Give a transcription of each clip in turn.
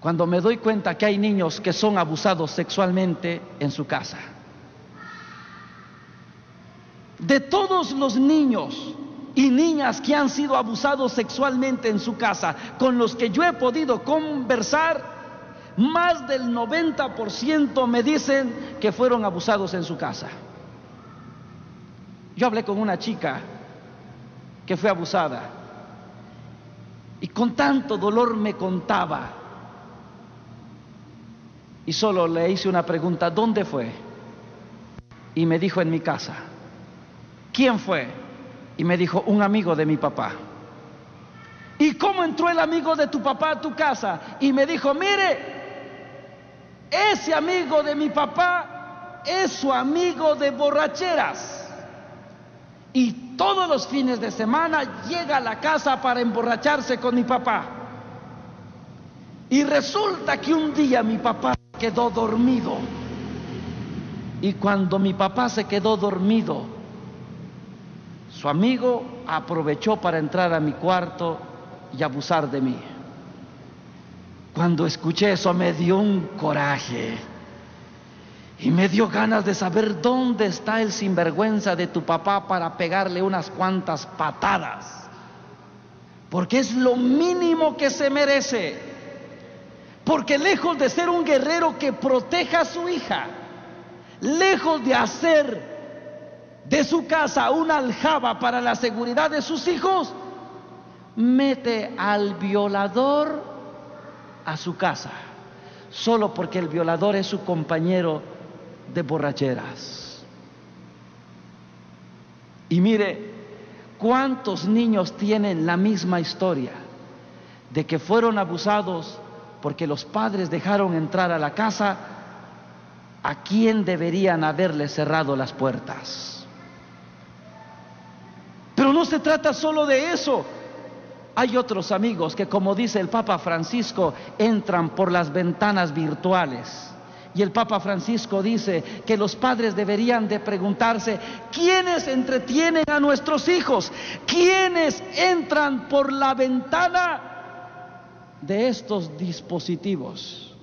cuando me doy cuenta que hay niños que son abusados sexualmente en su casa. De todos los niños y niñas que han sido abusados sexualmente en su casa, con los que yo he podido conversar, más del 90% me dicen que fueron abusados en su casa. Yo hablé con una chica que fue abusada y con tanto dolor me contaba, y solo le hice una pregunta: ¿dónde fue? Y me dijo: en mi casa. ¿Quién fue? Y me dijo: un amigo de mi papá. ¿Y cómo entró el amigo de tu papá a tu casa? Y me dijo: mire, ese amigo de mi papá es su amigo de borracheras, y todos los fines de semana llega a la casa para emborracharse con mi papá. Y resulta que un día mi papá quedó dormido, y cuando mi papá se quedó dormido, su amigo aprovechó para entrar a mi cuarto y abusar de mí. Cuando escuché eso me dio un coraje y me dio ganas de saber dónde está el sinvergüenza de tu papá para pegarle unas cuantas patadas, porque es lo mínimo que se merece. Porque lejos de ser un guerrero que proteja a su hija, lejos de hacer de su casa una aljaba para la seguridad de sus hijos, mete al violador a su casa, solo porque el violador es su compañero de borracheras. Y mire, ¿cuántos niños tienen la misma historia de que fueron abusados porque los padres dejaron entrar a la casa a quien deberían haberle cerrado las puertas? Pero no se trata solo de eso. Hay otros amigos que, como dice el Papa Francisco, entran por las ventanas virtuales. Y el Papa Francisco dice que los padres deberían de preguntarse: ¿quiénes entretienen a nuestros hijos? ¿Quiénes entran por la ventana de estos dispositivos?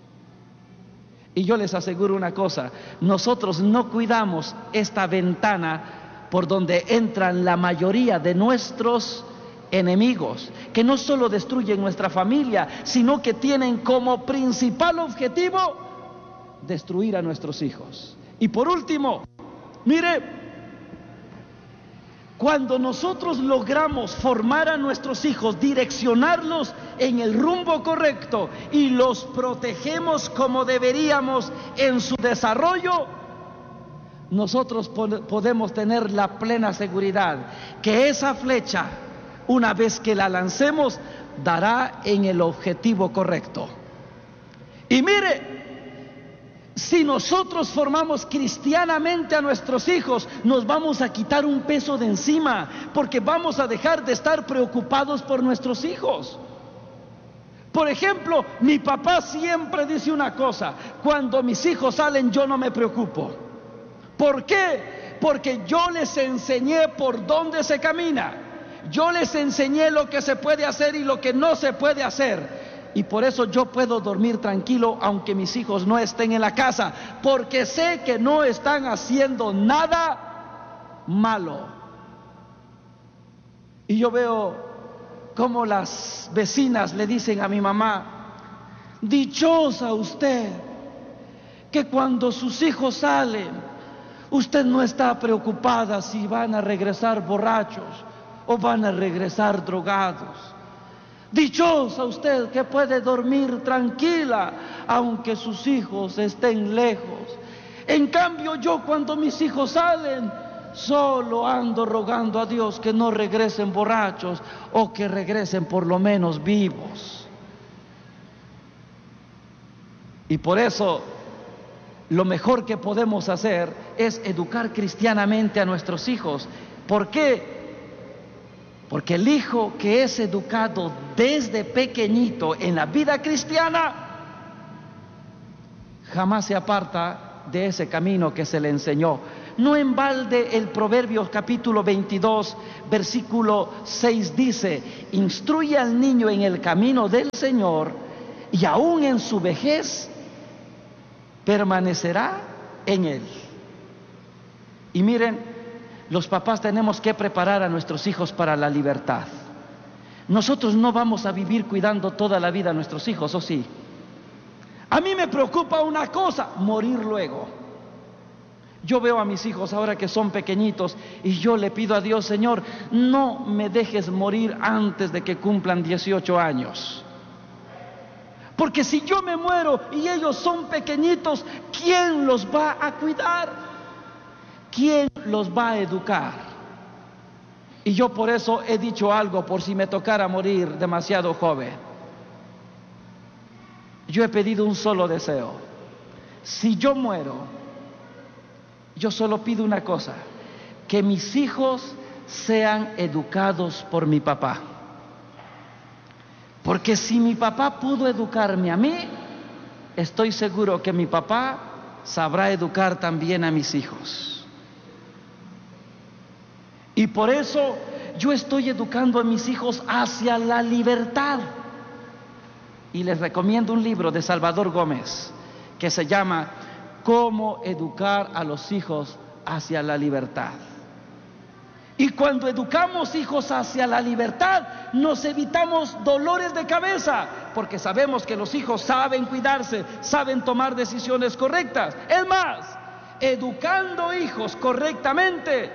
Y yo les aseguro una cosa: nosotros no cuidamos esta ventana por donde entran la mayoría de nuestros enemigos, que no solo destruyen nuestra familia, sino que tienen como principal objetivo destruir a nuestros hijos. Y por último, mire, cuando nosotros logramos formar a nuestros hijos, direccionarlos en el rumbo correcto y los protegemos como deberíamos en su desarrollo, nosotros podemos tener la plena seguridad que esa flecha, una vez que la lancemos, dará en el objetivo correcto. Y mire, si nosotros formamos cristianamente a nuestros hijos, nos vamos a quitar un peso de encima, porque vamos a dejar de estar preocupados por nuestros hijos. Por ejemplo, mi papá siempre dice una cosa: cuando mis hijos salen, yo no me preocupo. ¿Por qué? Porque yo les enseñé por dónde se camina. Yo les enseñé lo que se puede hacer y lo que no se puede hacer. Y por eso yo puedo dormir tranquilo aunque mis hijos no estén en la casa, porque sé que no están haciendo nada malo. Y yo veo cómo las vecinas le dicen a mi mamá: dichosa usted, que cuando sus hijos salen, usted no está preocupada si van a regresar borrachos o van a regresar drogados. Dichosa usted que puede dormir tranquila aunque sus hijos estén lejos. En cambio, yo, cuando mis hijos salen, solo ando rogando a Dios que no regresen borrachos, o que regresen por lo menos vivos. Y por eso lo mejor que podemos hacer es educar cristianamente a nuestros hijos. ¿Por qué? Porque el hijo que es educado desde pequeñito en la vida cristiana jamás se aparta de ese camino que se le enseñó. No en balde el Proverbios capítulo 22, versículo 6 dice: instruye al niño en el camino del Señor, y aún en su vejez permanecerá en él. Y miren, los papás tenemos que preparar a nuestros hijos para la libertad. Nosotros no vamos a vivir cuidando toda la vida a nuestros hijos, ¿o sí? A mí me preocupa una cosa: morir luego. Yo veo a mis hijos ahora que son pequeñitos y yo le pido a Dios: Señor, no me dejes morir antes de que cumplan 18 años. Porque si yo me muero y ellos son pequeñitos, ¿quién los va a cuidar? ¿Quién los va a educar? Y yo por eso he dicho algo, por si me tocara morir demasiado joven. Yo he pedido un solo deseo: si yo muero, yo solo pido una cosa: que mis hijos sean educados por mi papá. Porque si mi papá pudo educarme a mí, estoy seguro que mi papá sabrá educar también a mis hijos. Y por eso yo estoy educando a mis hijos hacia la libertad. Y les recomiendo un libro de Salvador Gómez que se llama Cómo educar a los hijos hacia la libertad. Y cuando educamos hijos hacia la libertad, nos evitamos dolores de cabeza, porque sabemos que los hijos saben cuidarse, saben tomar decisiones correctas. Es más, educando hijos correctamente,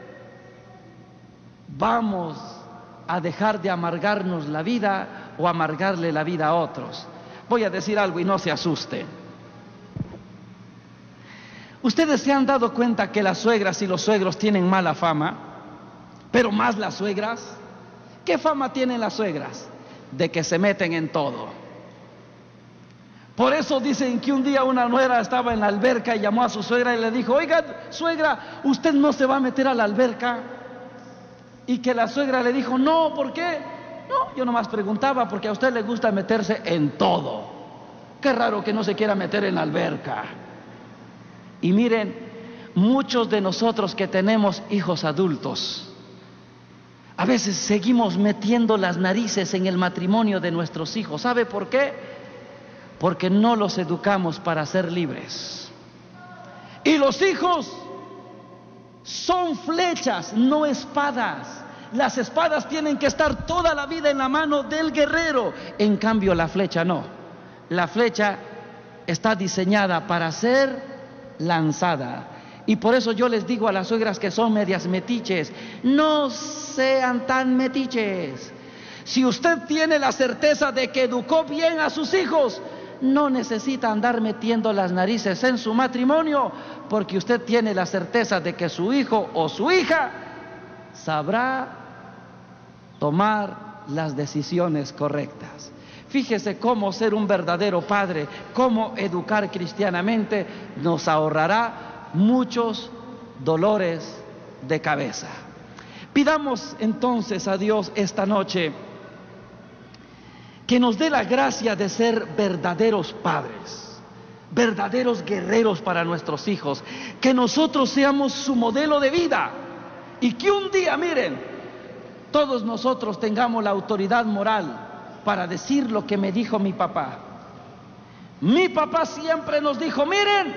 vamos a dejar de amargarnos la vida o amargarle la vida a otros. Voy a decir algo y no se asusten. ¿Ustedes se han dado cuenta que las suegras y los suegros tienen mala fama? Pero más las suegras. ¿Qué fama tienen las suegras? De que se meten en todo. Por eso dicen que un día una nuera estaba en la alberca y llamó a su suegra y le dijo: oiga, suegra, ¿usted no se va a meter a la alberca? Y que la suegra le dijo: no, ¿por qué? No, yo nomás preguntaba porque a usted le gusta meterse en todo. Qué raro que no se quiera meter en la alberca. Y miren, muchos de nosotros que tenemos hijos adultos, a veces seguimos metiendo las narices en el matrimonio de nuestros hijos. ¿Sabe por qué? Porque no los educamos para ser libres. Y los hijos son flechas, no espadas. Las espadas tienen que estar toda la vida en la mano del guerrero. En cambio, la flecha no. La flecha está diseñada para ser lanzada. Y por eso yo les digo a las suegras que son medias metiches: no sean tan metiches. Si usted tiene la certeza de que educó bien a sus hijos, no necesita andar metiendo las narices en su matrimonio, porque usted tiene la certeza de que su hijo o su hija sabrá tomar las decisiones correctas. Fíjese cómo ser un verdadero padre, cómo educar cristianamente nos ahorrará muchos dolores de cabeza. Pidamos entonces a Dios esta noche que nos dé la gracia de ser verdaderos padres, verdaderos guerreros para nuestros hijos, que nosotros seamos su modelo de vida y que un día, miren, todos nosotros tengamos la autoridad moral para decir lo que me dijo mi papá. Mi papá siempre nos dijo: miren,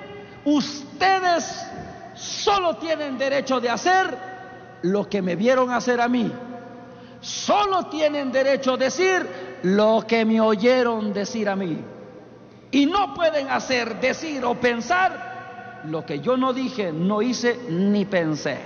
ustedes solo tienen derecho de hacer lo que me vieron hacer a mí. Solo tienen derecho a decir lo que me oyeron decir a mí. Y no pueden hacer, decir o pensar lo que yo no dije, no hice ni pensé.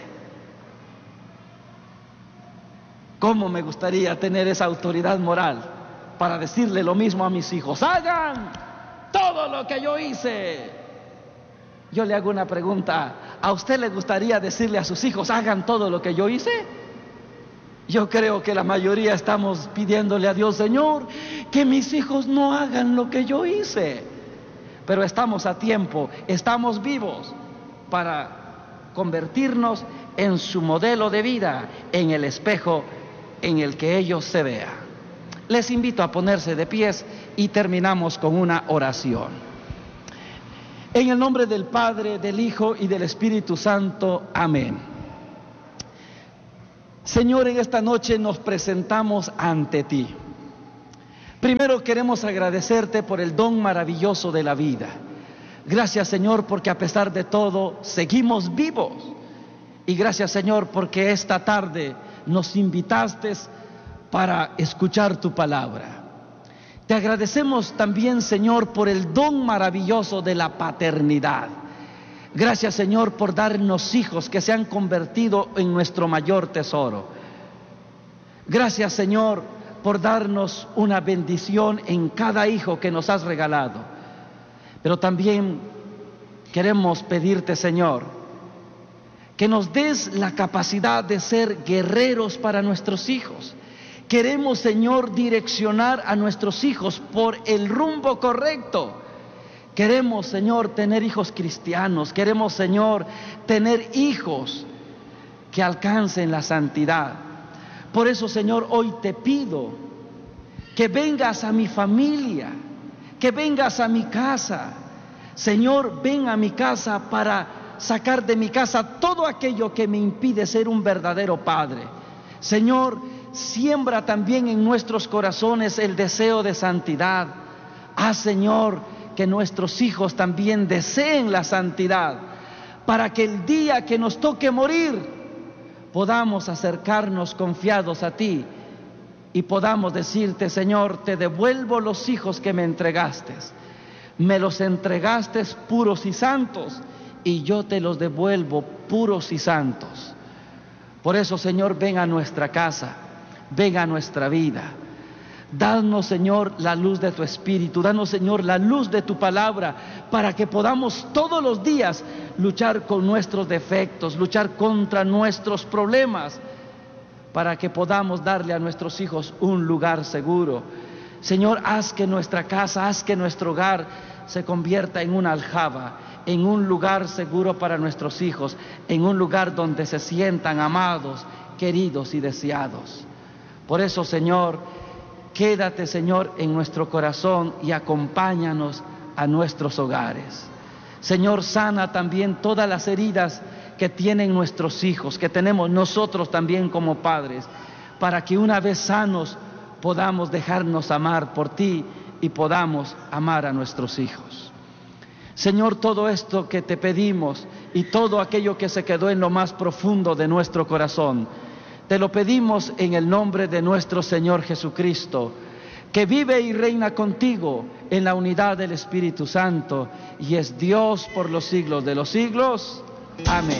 ¿Cómo me gustaría tener esa autoridad moral para decirle lo mismo a mis hijos? Hagan todo lo que yo hice. Yo le hago una pregunta: ¿a usted le gustaría decirle a sus hijos: hagan todo lo que yo hice? Yo creo que la mayoría estamos pidiéndole a Dios: Señor, que mis hijos no hagan lo que yo hice. Pero estamos a tiempo, estamos vivos para convertirnos en su modelo de vida, en el espejo en el que ellos se vean. Les invito a ponerse de pies y terminamos con una oración. En el nombre del Padre, del Hijo y del Espíritu Santo. Amén. Señor, en esta noche nos presentamos ante ti Primero queremos agradecerte por el don maravilloso de la vida. Gracias, Señor, porque a pesar de todo seguimos vivos. Y gracias, Señor, porque esta tarde nos invitaste para escuchar tu palabra. Te agradecemos también, Señor, por el don maravilloso de la paternidad. Gracias, Señor, por darnos hijos que se han convertido en nuestro mayor tesoro. Gracias, Señor, por darnos una bendición en cada hijo que nos has regalado. Pero también queremos pedirte, Señor, que nos des la capacidad de ser guerreros para nuestros hijos. Queremos, Señor, direccionar a nuestros hijos por el rumbo correcto. Queremos, Señor, tener hijos cristianos. Queremos, Señor, tener hijos que alcancen la santidad. Por eso, Señor, hoy te pido que vengas a mi familia, que vengas a mi casa. Señor, ven a mi casa para sacar de mi casa todo aquello que me impide ser un verdadero padre. Señor, siembra también en nuestros corazones el deseo de santidad. Haz, Señor, que nuestros hijos también deseen la santidad, para que el día que nos toque morir podamos acercarnos confiados a ti y podamos decirte: Señor, te devuelvo los hijos que me entregaste. Me los entregaste puros y santos, y yo te los devuelvo puros y santos. Por eso, Señor, ven a nuestra casa, ven a nuestra vida. Danos, Señor, la luz de tu Espíritu. Danos, Señor, la luz de tu palabra, para que podamos todos los días luchar con nuestros defectos, luchar contra nuestros problemas, para que podamos darle a nuestros hijos un lugar seguro. Señor, haz que nuestra casa, haz que nuestro hogar se convierta en una aljaba, en un lugar seguro para nuestros hijos, en un lugar donde se sientan amados, queridos y deseados. Por eso, Señor, quédate, Señor, en nuestro corazón y acompáñanos a nuestros hogares. Señor, sana también todas las heridas que tienen nuestros hijos, que tenemos nosotros también como padres, para que una vez sanos podamos dejarnos amar por ti y podamos amar a nuestros hijos. Señor, todo esto que te pedimos y todo aquello que se quedó en lo más profundo de nuestro corazón, te lo pedimos en el nombre de nuestro Señor Jesucristo, que vive y reina contigo en la unidad del Espíritu Santo y es Dios por los siglos de los siglos. Amén.